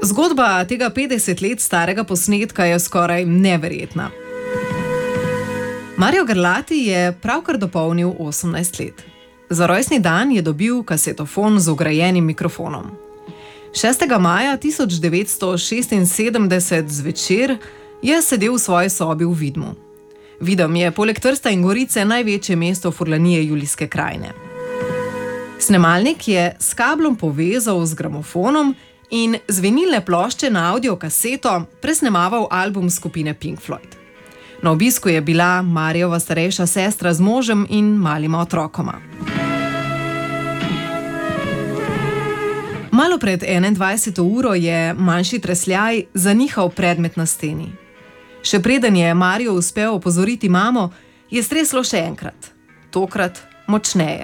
Zgodba tega 50 let starega posnetka je skoraj neverjetna. Mario Garlati je pravkar dopolnil 18 let. Za rojstni dan je dobil kasetofon z vgrajenim mikrofonom. 6. maja 1976 zvečer je sedel v svoji sobi v Vidmu. Videm je poleg Trsta in Gorice največje mesto Furlanije Julijske krajine. Snemalnik je s kablom povezal z gramofonom in z vinilne plošče na audiokaseto presnemaval album skupine Pink Floyd. Na obisku je bila Mariova starejša sestra z možem in malima otrokoma. Malo pred 21. uro je manjši tresljaj zanihal predmet na steni. Še preden je Mario uspel opozoriti mamo, je streslo še enkrat. Tokrat močneje.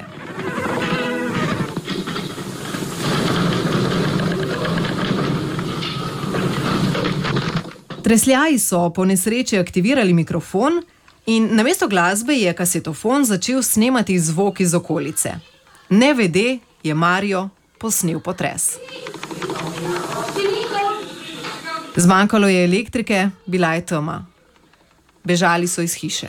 Tresljaji so po nesreči aktivirali mikrofon in namesto glasbe je kasetofon začel snemati zvok iz okolice. Nevede je Mario posnel potres. Zmanjkalo je elektrike, bila je tema. Bežali so iz hiše.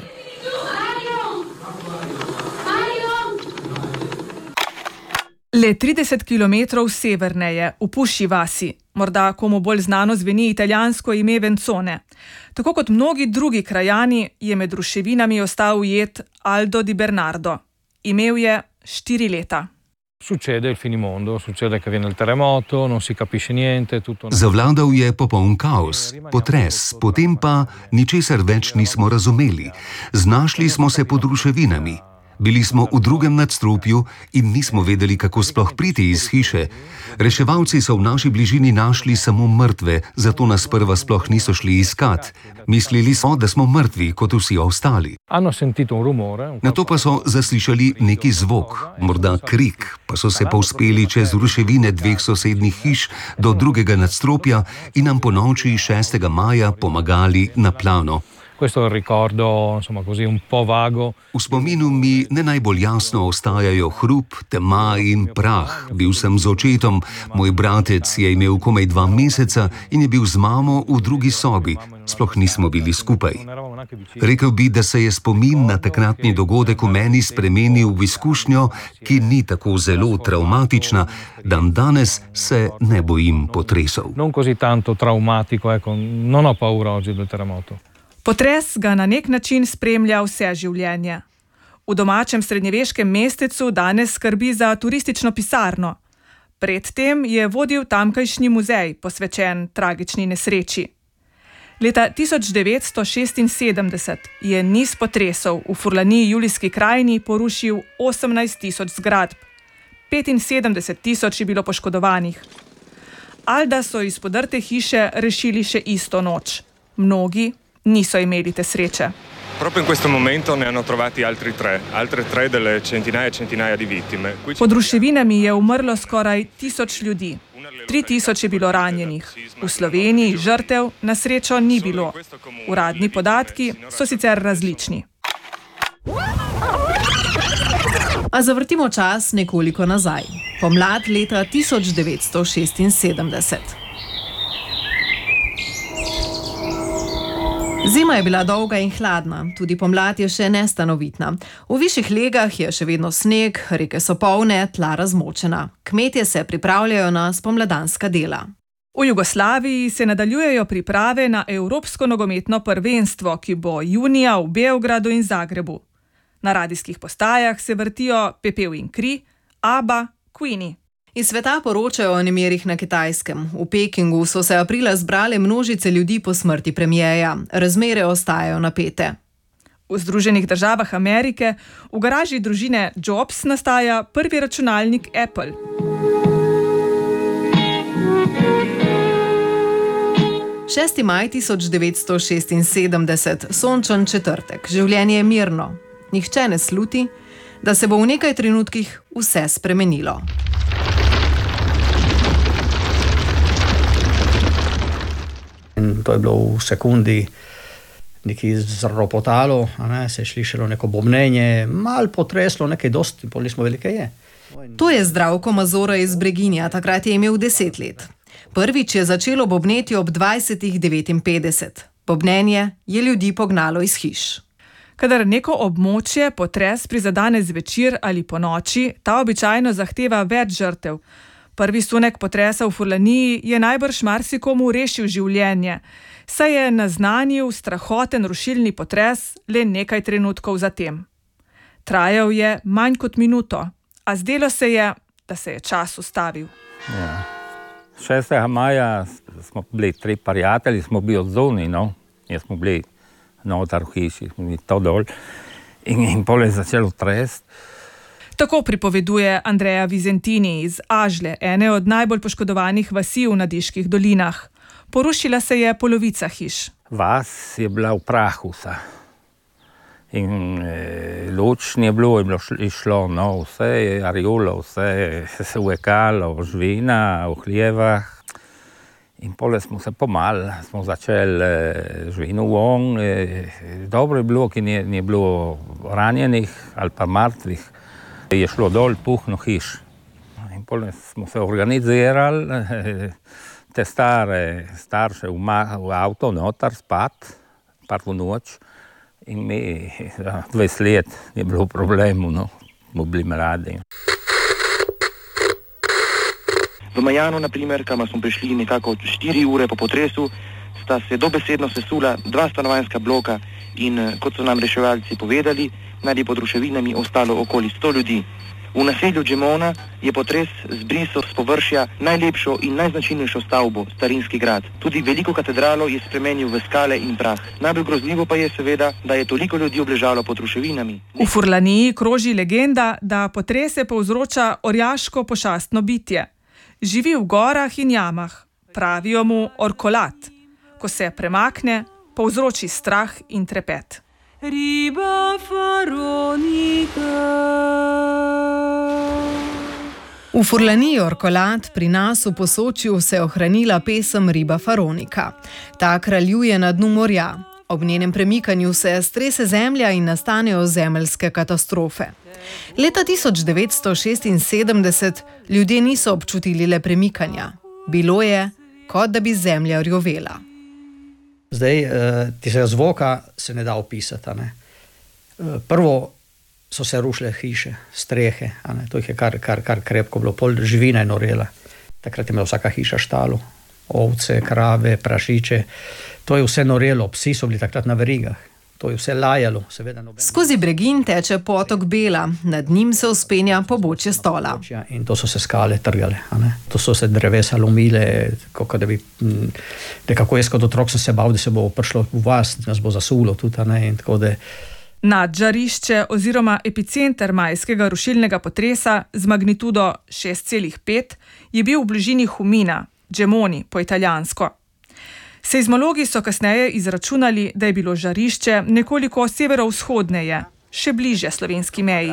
Le 30 kilometrov severneje, v Pušji vasi, morda komu bolj znano zveni italijansko ime Venzone. Tako kot mnogi drugi krajani je med ruševinami ostal ujet Aldo Di Bernardo. Imel je 4 leta. Succede il finimondo, succede che viene il terremoto, non si capisce niente, tutto. Zavladal je popoln kaos, potres, potem pa ničesar več nismo razumeli. Znašli smo se pod ruševinami. Bili smo v drugem nadstropju in nismo vedeli, kako sploh priti iz hiše. Reševalci so v naši bližini našli samo mrtve, zato nas sprva sploh niso šli iskat. Mislili so, da smo mrtvi, kot vsi ostali. Nato pa so zaslišali neki zvok, morda krik, pa so se povzpeli čez ruševine 2 sosednjih hiš do drugega nadstropja in nam po noči 6. maja pomagali na plano. Questo ricordo, insomma, così un po' vago. V spominu mi ne najbolj jasno ostajajo hrup, tema in prah. Bil sem z očetom, moj bratec je imel komaj 2 meseca in je bil z mamo v drugi sobi. Sploh nismo bili skupaj. Rekel bi, da se je spomin na takratni dogodek v meni spremenil v izkušnjo, ki ni tako zelo travmatična, danes se ne bojim potresov. Non così tanto traumatico, ecco, non ho paura oggi del terremoto. Potres ga na nek način spremlja vse življenje. V domačem srednjeveškem mestecu danes skrbi za turistično pisarno. Predtem je vodil tamkajšnji muzej, posvečen tragični nesreči. Leta 1976 je niz potresov v Furlaniji Julijski krajini porušil 18.000 zgradb. 75.000 je bilo poškodovanih. Alda so iz podrte hiše rešili še isto noč. Mnogi niso imeli te sreče. Proprio in questo momento ne hanno trovati altre tre delle centinaia e centinaia di vittime. Pod ruševinami je umrlo skoraj 1000 ljudi. 3000 je bilo ranjenih. V Sloveniji žrtev na srečo ni bilo. Uradni podatki so sicer različni. A zavrtimo čas nekoliko nazaj. Pomlad leta 1976. Zima je bila dolga in hladna, tudi pomlad je še nestanovitna. V višjih legah je še vedno sneg, reke so polne, tla razmočena. Kmetje se pripravljajo na spomladanska dela. V Jugoslaviji se nadaljujejo priprave na Evropsko nogometno prvenstvo, ki bo junija v Beogradu in Zagrebu. Na radijskih postajah se vrtijo Pepel in kri, ABBA, Queenie. Iz sveta poročajo o nemirih na Kitajskem. V Pekingu so se aprila zbrale množice ljudi po smrti premierja. Razmere ostajajo napete. V Združenih državah Amerike v garaži družine Jobs nastaja prvi računalnik Apple. Šesti maj 1976, sončen četrtek. Življenje je mirno. Nihče ne sluti, da se bo v nekaj trenutkih vse spremenilo. In to je bilo v sekundi nekaj zropotalo, se je slišalo neko bobnenje, malo potreslo, nekaj dosti, poli smo velike je. To je Zdravko Mazora iz Breginja, takrat je imel 10 let. Prvič je začelo bobneti ob 20:59. Bobnenje je ljudi pognalo iz hiš. Kadar neko območje potres prizadene zvečer ali ponoči, ta običajno zahteva več žrtev. Prvi sunek potresa v Furlaniji je najbrž marsikomu rešil življenje, saj je naznanil strahoten rušilni potres le nekaj trenutkov zatem. Trajal je manj kot minuto, a zdelo se je, da se je čas ustavil. Ja. 6. maja smo bili 3 prijatelji, smo bili odzuni, no. Jaz smo bili notar v hiši, smo bili to dol in pole je začelo trest. Tako pripoveduje Andreja Vizentini iz Ažle, ene od najbolj poškodovanih vasi v Nadiških dolinah. Porušila se je polovica hiš. Vas je bila v prahu vsa. In luč ni bilo, je šlo, no, vse je arjulo, vse se uvekalo, žvina, v hljevah. In pole smo se pomali, smo začeli žvino von. Dobro je bilo, ki ni bilo ranjenih ali pa mrtvih. Je šlo dol puhno hiš. In pole smo se organizirali, te starše v avto notar spat, prvo noč. In mi 20 let je bilo problemu, no, smo bili mladi. V Majanu, na primer, kamor smo prišli nekako 4 ure po potresu, sta se dobesedno sesula 2 stanovanjska bloka in, kot so nam reševalci povedali, naj bi pod ruševinami ostalo okoli 100 ljudi. V naselju Džemona je potres zbrisal s površja najlepšo in najznačilnejšo stavbo, starinski grad. Tudi veliko katedralo je spremenil v skale in prah. Najbolj grozljivo pa je seveda, da je toliko ljudi obležalo pod ruševinami. V Furlaniji kroži legenda, da potrese povzroča orjaško pošastno bitje. Živi v gorah in jamah, pravijo mu orkolat. Ko se premakne, povzroči strah in trepet. Riba Faronika. V Furlaniji orkolat, pri nas v Posočju se je ohranila pesem Riba Faronika. Ta kraljuje na dnu morja. Ob njenem premikanju se strese zemlja in nastanejo zemeljske katastrofe. Leta 1976 ljudje niso občutili le premikanja. Bilo je, kot da bi zemlja rjovela. Zdaj, tistega zvoka se ne da opisati. Ne? Prvo so se rušile hiše, strehe, to jih je kar krepko bilo, pol živina je norela. Takrat je imela vsaka hiša štalo, ovce, krave, prašiče. To je vse norelo, psi so bili takrat na verigah. To je vse lajalo. Skozi Bregin teče potok Bela, nad njim se vzpenja pobočje Stola. In to so se skale trgale. To so se drevesa lomile, da bi nekako jaz kot otrok sem se bal, da se bo prišlo v vas, da nas bo zasulo tudi. In tako da... Nadžarišče oziroma epicenter majskega rušilnega potresa z magnitudo 6,5 je bil v bližini Humina, Džemoni po italijansko. Seizmologi so kasneje izračunali, da je bilo žarišče nekoliko severovzhodneje, še bližje slovenski meji.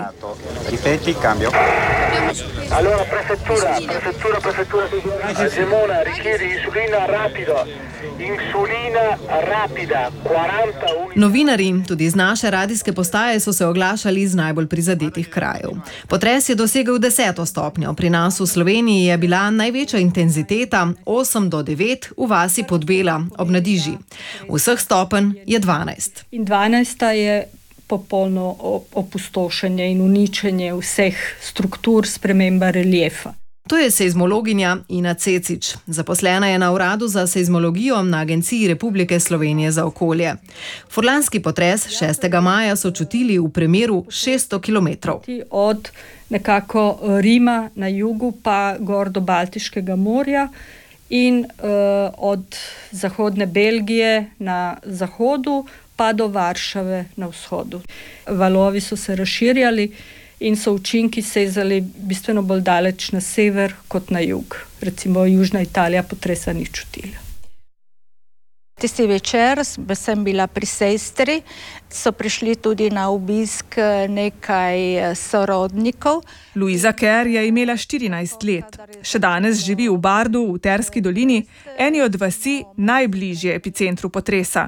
Novinarji, tudi z naše radijske postaje, so se oglašali iz najbolj prizadetih krajev. Potres je dosegel 10. stopnjo. Pri nas v Sloveniji je bila največja intenziteta 8 do 9 v vasi Podbela ob Nadiži. Vseh stopenj je 12. In 12. je popolno opustošenje in uničenje vseh struktur, sprememba reliefa. To je seizmologinja Ina Cecič. Zaposlena je na Uradu za seizmologijo na Agenciji Republike Slovenije za okolje. Furlanski potres 6. maja so čutili v premeru 600 kilometrov. Od nekako Rima na jugu pa gor do Baltiškega morja in od zahodne Belgije na zahodu pa do Varšave na vzhodu. Valovi so se razširjali in so učinki sezali bistveno bolj daleč na sever kot na jug. Recimo Južna Italija potresa ni čutila. Tisti večer sem bila pri sestri, so prišli tudi na obisk nekaj sorodnikov. Luiza Kerr je imela 14 let. Še danes živi v Bardu v Terski dolini, eni od vasi najbližje epicentru potresa.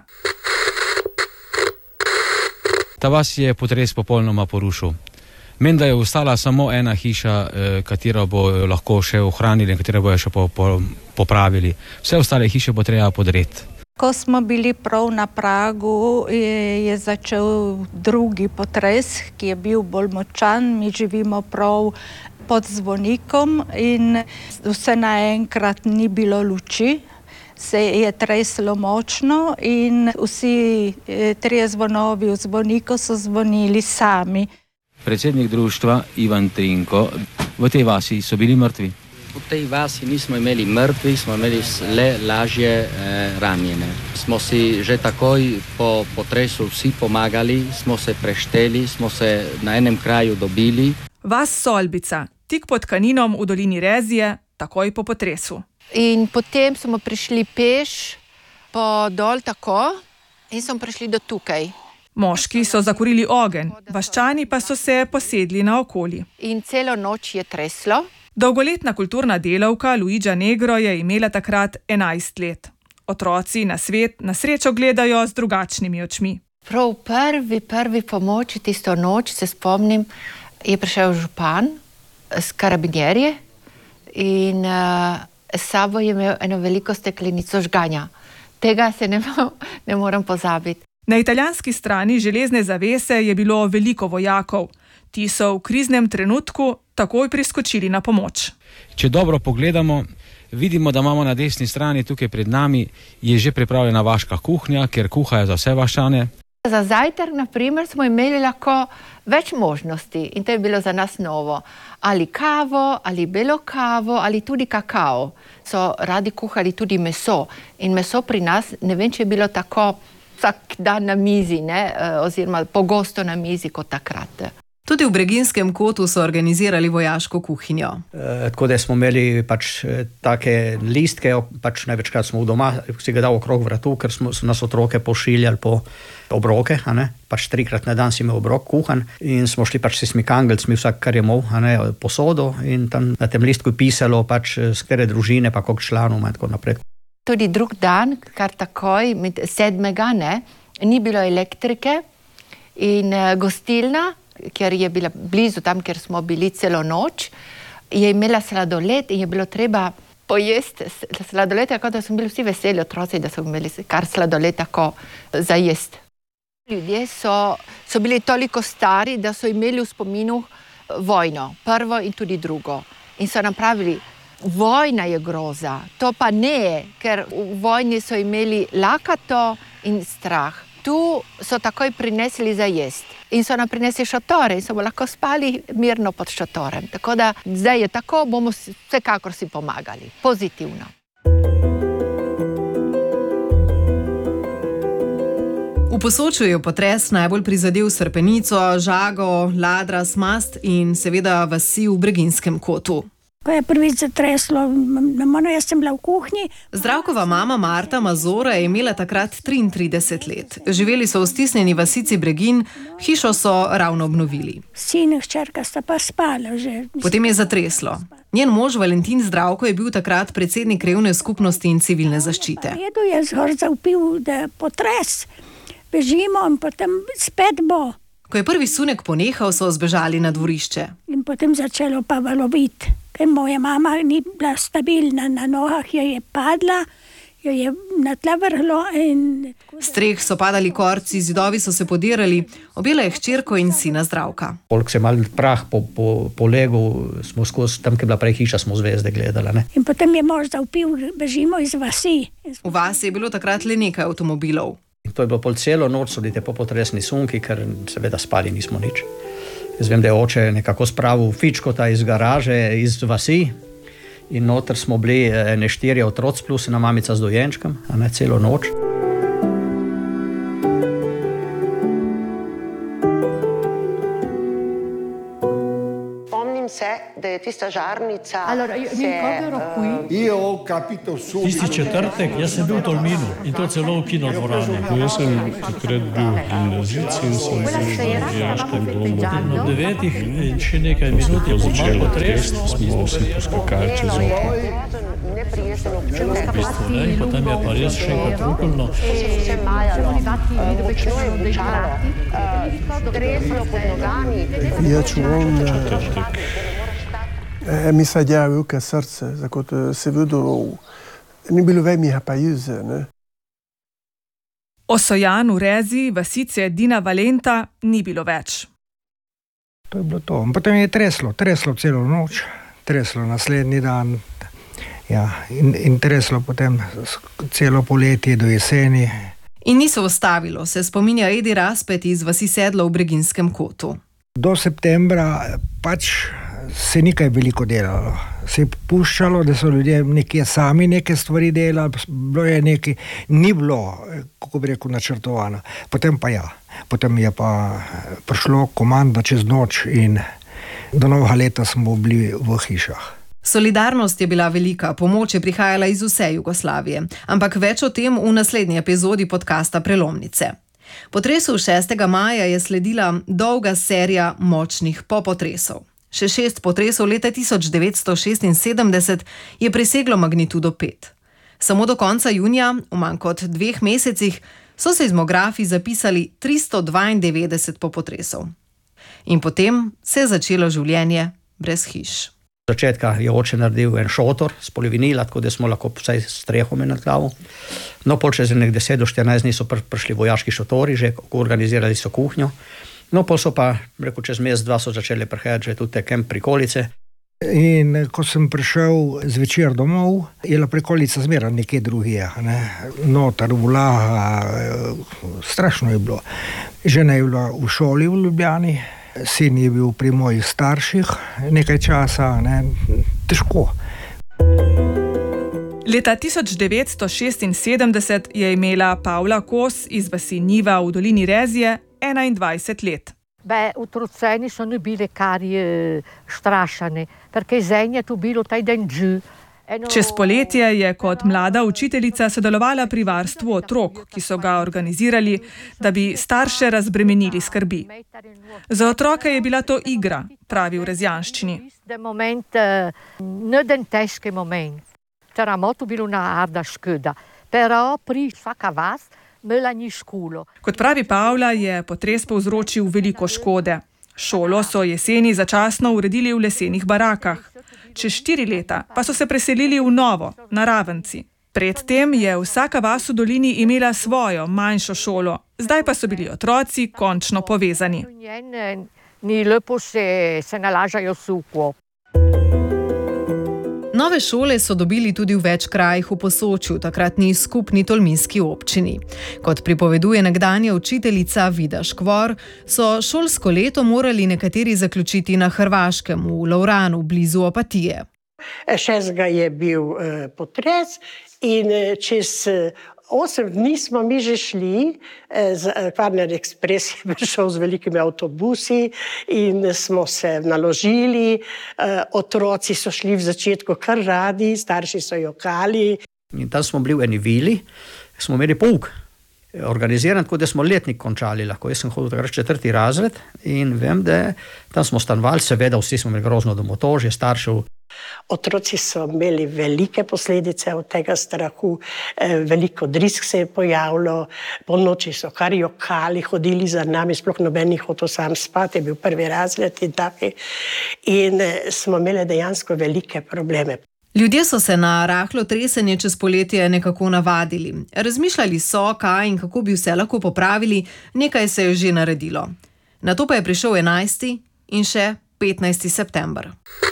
Ta vas je potres popolnoma porušil. Menda je ostala samo ena hiša, katero bo lahko še ohranili in katero bojo še popravili. Vse ostale hiše bo treba podreti. Ko smo bili prav na pragu, je začel drugi potres, ki je bil bolj močan. Mi živimo prav pod zvonikom in vse naenkrat ni bilo luči. Se je treslo močno in vsi 3 zvonovi v zvoniku so zvonili sami. Predsednik društva Ivan Trinko, v tej vasi so bili mrtvi? V tej vasi nismo imeli mrtvi, smo imeli le lažje ranjene. Smo si že takoj po potresu vsi pomagali, smo se prešteli, smo se na enem kraju dobili. Vas Solbica, tik pod Kaninom v dolini Rezije, takoj po potresu. In potem smo prišli peš po dol tako in smo prišli do tukaj. Moški so zakurili ogenj, vaščani pa so se posedli naokoli. In celo noč je treslo. Dolgoletna kulturna delavka Luigia Negro je imela takrat 11 let. Otroci na svet na srečo gledajo z drugačnimi očmi. Prav prvi pomoč tisto noč, se spomnim, je prišel župan s karabinjerje in s sabo je imel eno veliko steklenico žganja. Tega se ne moram pozabiti. Na italijanski strani železne zavese je bilo veliko vojakov. Ti so v kriznem trenutku takoj priskočili na pomoč. Če dobro pogledamo, vidimo, da imamo na desni strani, tukaj pred nami, je že pripravljena vaška kuhnja, kjer kuhajo za vse vaščane. Za zajtrk, na primer, smo imeli lahko več možnosti in to je bilo za nas novo. Ali kavo, ali belo kavo, ali tudi kakao. So radi kuhali tudi meso in meso pri nas, ne vem, če je bilo tako vsak dan na mizi, oziroma pogosto na mizi kot takrat. Tudi v Breginjskem kotu so organizirali vojaško kuhinjo. Tako da smo imeli take listke, največkrat smo v doma si ga dal okrog vratu, ker so nas otroke pošiljali po obroke, 3-krat na dan si imel obrok kuhan in smo šli s smikangelcmi vsak, kar je imel, posodo in tam na tem listku je pisalo s katere družine, pa koliko članov in tako naprej. Tudi drug dan, kar takoj, 7. Ni bilo elektrike in gostilna, ker je bila blizu tam, kjer smo bili celo noč, je imela sladoled in je bilo treba pojesti sladoled, tako da smo bili vsi veseli otroci, da so imeli kar sladoled tako za jesti. Ljudje so bili toliko stari, da so imeli v spominu vojno, prvo in tudi drugo. In so nam pravili, vojna je groza, to pa ne, ker v vojni so imeli lakato in strah. Tu so takoj prinesli za jesti in so nam prinesli šotore in so lahko spali mirno pod šotorem. Tako da zdaj je tako, bomo vsekakor si pomagali. Pozitivno. V Posočju je potres najbolj prizadel Srpenico, Žago, Ladra, Mast in seveda vasi v Breginjskem kotu. Ko je prvič zatreslo, jaz sem bila v kuhinji. Zdravkova mama Marta Mazora je imela takrat 33 let. Živeli so v stisnjeni vasici Breginj, hišo so ravno obnovili. Sin in hčerka sta pa spala že. Potem je zatreslo. Njen mož Valentin Zdravko je bil takrat predsednik krajevne skupnosti in civilne zaščite. Jedu je zgor zavpil, da potres, bežimo in potem spet bo. Ko je prvi sunek ponehal, so zbežali na dvorišče. In potem začelo pa valoviti. Ker moja mama ni bila stabilna na nogah, jo je padla, jo je na tla vrhlo. Streh so padali korci, zidovi so se podirali, objela je hčerko in sina Zdravka. Koliko se je mal prah polegel, smo skozi, tam, kjer je bila prej hiša, smo zvezde gledali. In potem je mož zavpil, bežimo iz vasi. V vasi je bilo takrat le nekaj avtomobilov. In to je bilo pol celo noč, so bili te popotresni sunki, ker seveda spali nismo nič. Jaz vem, da je oče nekako spravil fičkota iz garaže, iz vasi in noter smo bili 4 otroci plus ena mamica z dojenčkom, celo noč. Da je tista žarnica. Tisti četrtek, jaz sem bil v Tolminu in to celo v kinodvorani. Jaz sem takrat bil v gimnazijci in sem bil v vojaškem domu. Na 9 in še nekaj minut je začel potres. Smo vsi poskakali čez okno. V bistvu ne, in potem je pa res še enkrat rukolno. Se majalo, močno je bučalo, treslo pod nogami. Ja čuvam, mi se djavi uke srce, zato se vidu Ni bilo vemija pa juze, ne? Osojan v Rezi, vasice Dina Valenta, ni bilo več. To je bilo to. Potem je treslo celo noč, treslo naslednji dan, ja, in treslo potem celo poletje do jeseni. In ni se ustavilo, se spominja Edi Raspet iz vasi Sedlo v Breginjskem kotu. Do septembra pač se ni kaj veliko delalo. Se je puščalo, da so ljudje nekje sami neke stvari delali, bilo je nekaj, ni bilo, kako bi rekel, načrtovano. Potem pa ja, potem je pa prišlo komanda čez noč in do novega leta smo bili v hišah. Solidarnost je bila velika, pomoč je prihajala iz vse Jugoslavije, ampak več o tem v naslednji epizodi podcasta Prelomnice. Potresu 6. maja je sledila dolga serija močnih popotresov. Še 6 potresov leta 1976 je preseglo magnitudo 5. Samo do konca junija, v manj kot 2 mesecih, so seizmografi zapisali 392 popotresov. In potem se je začelo življenje brez hiš. Z začetka je oče naredil en šotor z polivinila, tako da smo lahko vsaj streho imeli nad glavo. No, pol čez 10 do 14 dni so prišli vojaški šotori, že organizirali so kuhnjo. No, pol so pa, čez mesec, 2 so začeli prihajati že tudi te kemp prikolice. In ko sem prišel zvečer domov, je bila prikolica zmeraj nekje drugje, ne? Notar, vlaga, strašno je bilo. Žena je bila v šoli v Ljubljani, sin je bil pri mojih starših nekaj časa, ne? Težko. Leta 1976 je imela Pavla Kos iz vasi Njiva v dolini Rezije 21 let. Utroceni so ne bili kari strašani, perché zenje tu bilo taj den džu. Čez poletje je kot mlada učiteljica sodelovala pri varstvu otrok, ki so ga organizirali, da bi starše razbremenili skrbi. Za otroke je bila to igra, pravi v rezjanščini. Kot pravi Pavla, je potres povzročil veliko škode. Šolo so jeseni začasno uredili v lesenih barakah. Čez 4 leta pa so se preselili v novo, na Ravenci. Predtem je vsaka vas v dolini imela svojo, manjšo šolo. Zdaj pa so bili otroci končno povezani. Nove šole so dobili tudi v več krajih v Posočju, takratni skupni tolminski občini. Kot pripoveduje nekdanja učiteljica Vida Škvor, so šolsko leto morali nekateri zaključiti na Hrvaškem, v Lovranu, blizu Opatije. 6. je bil potres in čez 8 dni smo mi že šli, Kvarner Ekspres je prišel z velikimi avtobusi in smo se naložili, otroci so šli v začetku kar radi, starši so jokali. In tam smo bili v eni vili, smo imeli pouk organiziran, tako da smo letnik končali lahko. Jaz sem hodil takrat 4. razred in vem, da tam smo stanovali, seveda vsi smo imeli grozno domotožje, staršev. Otroci so imeli velike posledice od tega strahu, veliko drisk se je pojavilo, po noči so kar jokali, hodili za nami, sploh noben ni hotel sam spati, je bil 1. razred in taki. In smo imeli dejansko velike probleme. Ljudje so se na rahlo tresenje čez poletje nekako navadili. Razmišljali so, kaj in kako bi vse lahko popravili, nekaj se je že naredilo. Nato pa je prišel 11. in še 15. september.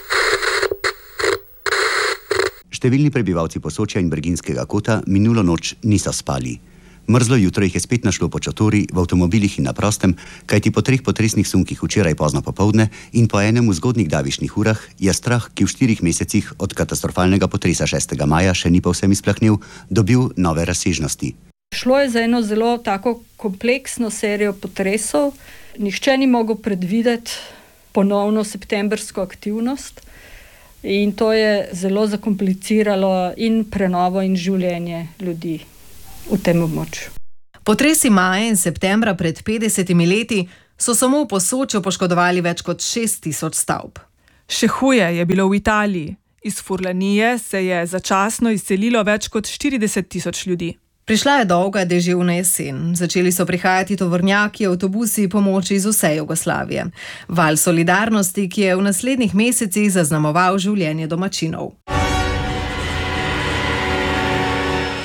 Številni prebivalci Posočja in Breginjskega kota minulo noč niso spali. Mrzlo jutro jih je spet našlo po čotori, v avtomobilih in na prostem, kajti po 3 potresnih sunkih včeraj pozno popoldne in po enem v zgodnjih davišnih urah je strah, ki v 4 mesecih od katastrofalnega potresa 6. maja še ni povsem izplahnil, dobil nove razsežnosti. Šlo je za eno zelo tako kompleksno serijo potresov. Nihče ni mogel predvideti ponovno septembrsko aktivnost. In to je zelo zakompliciralo in prenovo in življenje ljudi v tem območju. Potresi maja in septembra pred 50 leti so samo v Posočju poškodovali več kot 6000 stavb. Še huje je bilo v Italiji. Iz Furlanije se je začasno izselilo več kot 40 000 ljudi. Prišla je dolga deževna jesen. Začeli so prihajati tovornjaki, avtobusi, pomoči iz vse Jugoslavije. Val solidarnosti, ki je v naslednjih mesecih zaznamoval življenje domačinov.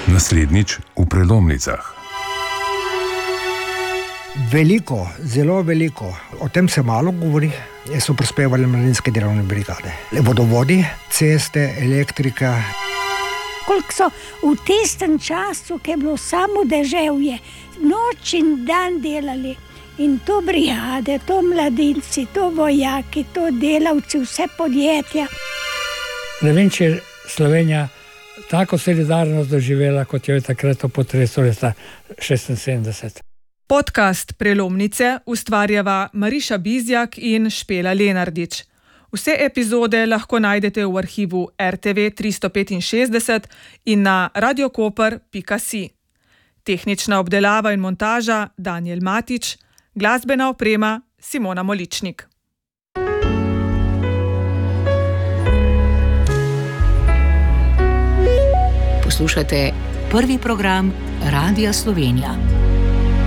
Naslednjič v Prelomnicah. Veliko, zelo veliko. O tem se malo govori. So prispevali mladinske delovne brigade. Vodovodi, ceste, elektrika. Koliko so v tistem času, ki je bilo samo deževje, noč in dan delali. In to brigade, to mladinci, to vojaki, to delavci, vse podjetja. Ne vem, če je Slovenija tako solidarnost doživela, kot jo je takrat po potresu leta 1976. Podcast Prelomnice ustvarjava Mariša Bizjak in Špela Lenardič. Vse epizode lahko najdete v arhivu RTV 365 in na radiokoper.si. Tehnična obdelava in montaža Daniel Matič, glasbena oprema Simona Moličnik. Poslušate prvi program Radia Slovenija.